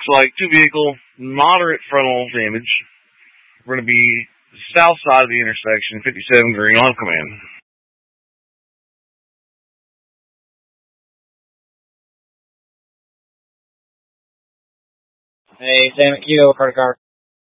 like two vehicle, moderate frontal damage. We're going to be south side of the intersection, 57 green on command. Hey, Sam, Kilo, credit card.